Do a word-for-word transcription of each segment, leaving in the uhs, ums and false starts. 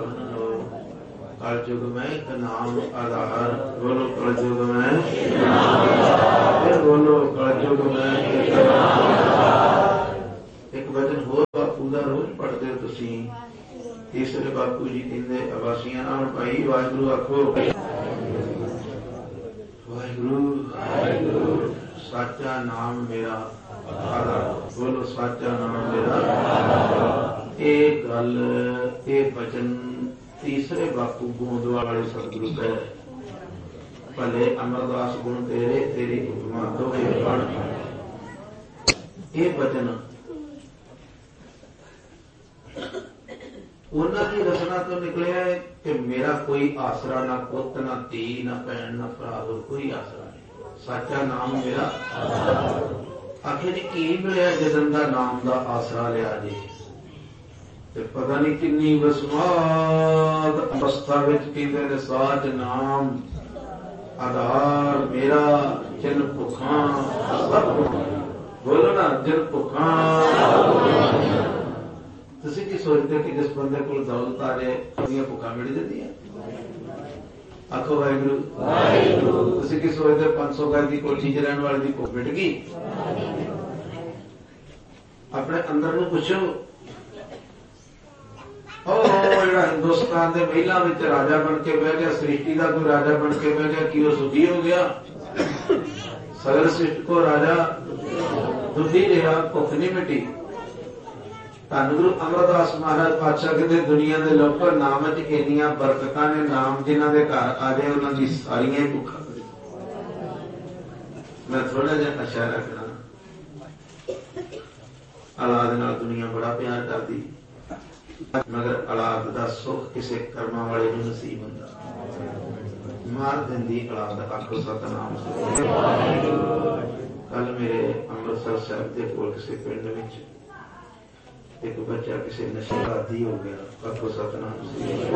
कवन हो। कलयुग में एक नाम आधार, बोलो कलयुग में फिर बोलो कलयुग में एक नाम आधार। एक वचन होर बापू का रोज पढ़ते हो तुसी। तीसरे बापू जी कहते अवासियां नाल भाई वाहिगुरू आखो। वाहिगुरू साचा नाम मेरा आधार, बोलो साचा नाम मेरा आधार। एक गल एक वचन तीसरे बापू गोंदवाल वाले सतगुरु कह भले अमरदास गुण तेरे तेरी उपमा तो पढ़। ये वचन उन्होंने की रचना तो निकले है कि मेरा कोई आसरा ना पुत ना धी ना भैन ना भरा, कोई आसरा नहीं। साचा नाम मेरा आखिर की मिले जदन का नाम का आसरा लिया जी। ते पता नहीं किन्नी वसमात अवस्था विच कहते साच नाम आधार मेरा जिन भुखा सब। बोलो ना जिन भुखा। तुसी की सोचते कि जिस बंदे को दौलत आ जाए अपनी भुखा मिल जाती है। आखो वाहिगुरू। तुसी की सोचते पांच सौ गज की कोठी च रहने वाले की भुख मिट गई। अपने अंदर नूं पुछो हिंदुस्तान के महिला राजा बन के बह गया, सृष्टि का कोई राजा बन के बह गया कि वह सुखी हो गया। सगल सृष्टि को राजा दुखी रहा, भुख नहीं मिटी। धन गुरु अमरदास महाराज पातशाह कहते दुनिया के लोगों नाम च इन्नियां बरकतां ने, नाम जिन्हां दे घर आ जाए उन्हां दी सारियां ही भुखा। मैं थोड़ा जिहा इशारा करा, औलाद नाल दुनिया बड़ा प्यार करदी, मगर औलाद का सुख किसी कर्मा वाले को नसीब होंदा। मार देंदी औलाद। आखो सतनाम। कल मेरे अमृतसर साहब के कोल किसी पिंड विच एक बच्चा किसी नशे का आदी हो गया। आखो सतनाम।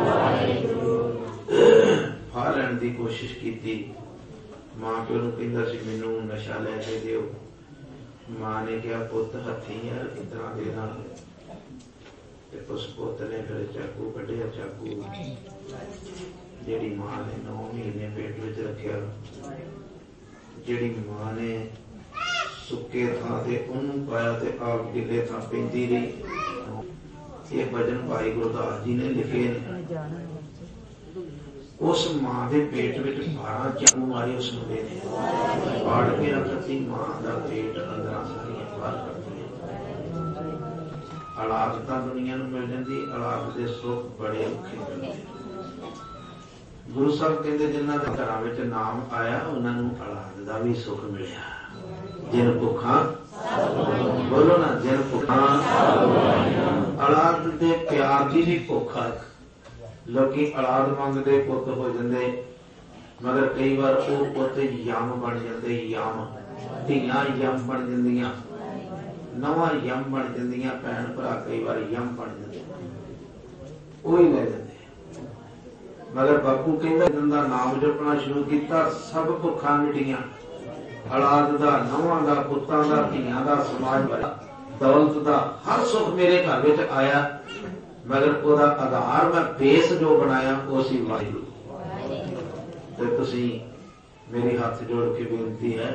फा लैण की कोशिश की, मां प्यो नूं कहंदा सी मैनूं नशा लैके दिओ। मां ने कहा पुत हथी है इतना देना। उस पुत ने फिर चाकू कढ़िया। चाकू जिहड़ी मां ने नौ महीने पेट विच रखिया, जिहड़ी मां ने सुके थां ते उहनूं पाया ते आप गिले थां पैंदी रही। ये भजन भाई गुरदास जी ने लिखे ने। उस मां के पेट विच बारह चाकू मारे उस मुंडे ने, फाड़ के रखती मां का पेट, अंदर सारियां बाहर कर दिया। औलाद तां दुनिया नूं मिल जाती, औलाद के सुख बड़े औखे मिलते। गुरु साहब कहते जिन्हां दे घरां विच नाम आया उन्होंने औलाद का भी सुख मिलिया। जिन भुखा, बोलो ना जिन भुखा। औलाद के प्यार की भी भुख है। लोग औलाद मंगते पुत हो जाते, मगर कई बार वो पुत यम बन जाते। यम धियां यम बन जांदियां, नवा यम बन जांदियां। भैन भरा कई बार यम बन जाते, वो ही ले जाते। मगर बापू कहता जिंदा नाम जपना शुरू किया सब भुखा मिटियां। औलाद का, नवां का, पुत्तां का, धियां का, समाज का, दौलत का हर सुख मेरे घर विच आया, मगर ओदा आधार मैं बेस जो बनाया वो सी वाहिगुरू। ते तुसी मेरी हाथ जोड़ के बेनती है,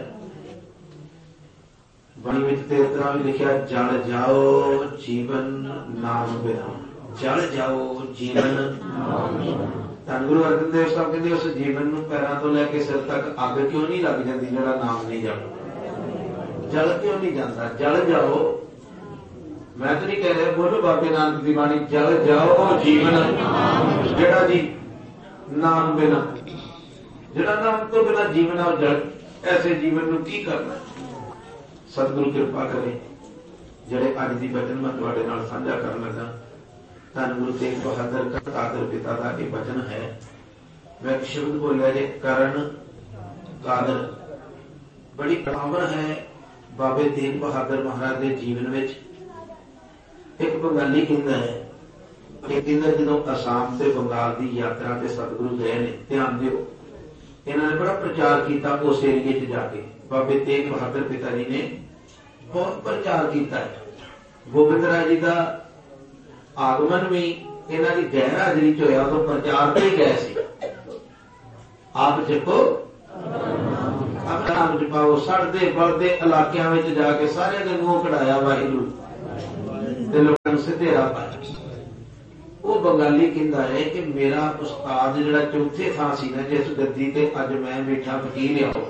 बाणी विच ते इस तरह भी लिखा जल जाओ जीवन नाम बिना। जल जाओ जीवन। धन गुरु अर्जन देव साहब कहते उस जीवन नूं पैरां तो लैके सिर तक अग क्यों नहीं लग जाती जिहड़ा नाम नहीं जपदा? जल क्यों नहीं जाता? जल जाओ। मैं तो नहीं कह रहा, बोलो बाबे नानक की बाणी जल जाओ जीवन जेड़ा जी नाम बिना, जेड़ा नाम तो बिना जीवन और जल। ऐसे जीवन नूं की करना? सतगुरु कृपा करे। जेड़े अज दी वचन मैं तुहाडे नाल साझा करन लगा, धन गुरु तेग बहादुर कादर पिता का यह वचन है। मैं एक शब्द बोलिया जे करण कादर। बड़ी पावर है बाबे तेग बहादुर महाराज के जीवन में। एक बंगाली कहता है, कहता जो असम से बंगाल की यात्रा से सतगुरु गए ने, ध्यान दियो, इन्होंने बड़ा प्रचार किया उस एरिए च जाके। बाबे तेग बहादुर पिता जी ने बहुत प्रचार किया है। गोबिंद राय जी का आगमन भी इन्हां दी गैर हाजरी च होया उदों प्रचार ते गए सी। आप जपो अपना नाम जपाओ, सड़दे बलदे इलाकियां विच जाके सारे दे मूंह कढ़ाया वाहिगुरू ते लोकां नूं सिधेरा पाया। वो बंगाली कहता है कि मेरा उस्ताद जिहड़ा चौथे थां सी ना जिस गद्दी ते अज मैं बैठा फकीर लियाओ,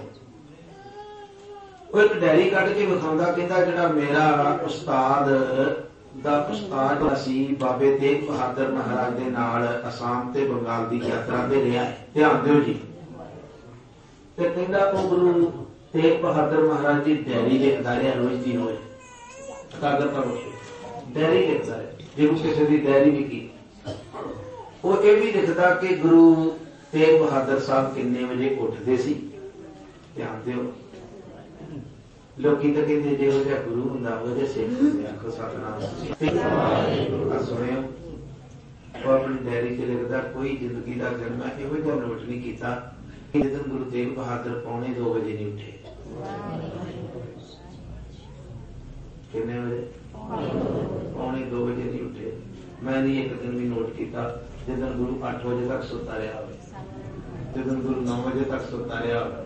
वो एक डायरी कढ के विखाउंदा, कहंदा जिहड़ा मेरा उस्ताद दा उस्ताद सी बाबे तेग बहादुर महाराज दे नाल असम ते बंगाल दी यात्रा ते रहा है। ध्यान दिओ जी। ते कहंदा वो गुरु तेग बहादुर महाराज जी डायरी लिखदा रहा रोज दी रोज, कागज पर डायरी लिखदा रहा, जिहनूं किसी दी डायरी भी की। वो ये भी लिखदा कि गुरु तेग बहादुर साहब किन्ने बजे उठदे सी। ध्यान दिओ। लोकी तो कहते जो जिहा गुरु हुंदा वो जिहा सिख हुंदे, आखो सतनाम। सुनियो, वो अपनी डायरी च लिखदा कोई जिंदगी का दिन मैं इहो जिहा नोट नहीं किया कि जिस दिन गुरु तेग बहादुर पौने दो बजे नहीं उठे। कितने बजे? पौने दो बजे नहीं उठे। मैं नहीं एक दिन भी नोट किया जिस दिन गुरु अठ बजे तक सुता रहा हो, जिस दिन गुरु नौ बजे तक सुता रहा हो।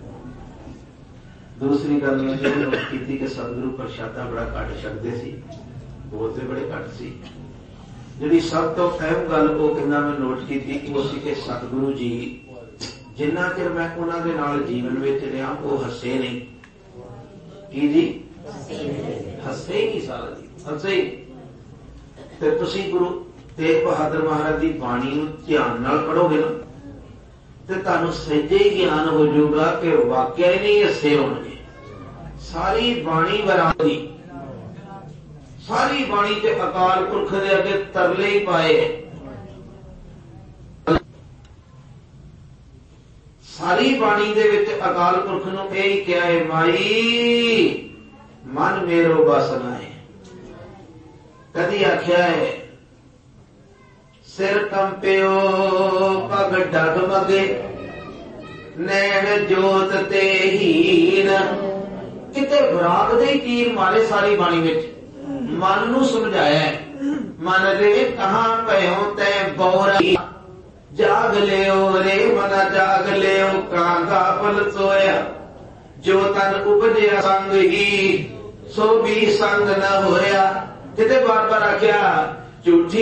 दूसरी गल मैं जो नोट की कि सतगुरु प्रशादा बड़ा घट छकते सी, बोलते बड़े घट सी। जी सब तो अहम गल वो कहना मैं नोट की वो सी कि सतगुरु जी जिन्ना चिर मैं उन्होंने नाल जीवन में रहा वो हसे नहीं। की जी? हसे ही नहीं सारा जी, हसे ही। ते तुसी गुरु तेग बहादुर महाराज की बाणी नूं ध्यान नाल पढ़ोगे ना तो तुहानूं सहिजे ही ज्ञान हो जाऊगा कि वाकया ही नहीं हसे होणगे। सारी बाणी बराबरी, सारी बाणी ते अकाल पुरख दे अगे तरले ही पाए। सारी बाणी दे विच अकाल पुरख नूं यही कहा है माई मन मेरो बस ना है। कदी आख्या है सिर कंपियो पग डगमगे नैन जोत ते हीन। किते बराग दे तीर मारे सारी बाणी विच मन नूं समझाया है। मन रे कहां पयो तै बौरा जाग लियो रे मना जाग लियो कांगा पल सोया जो तन उपजया संग ही सो भी संग न होया। किते बार बार आख्या झूठी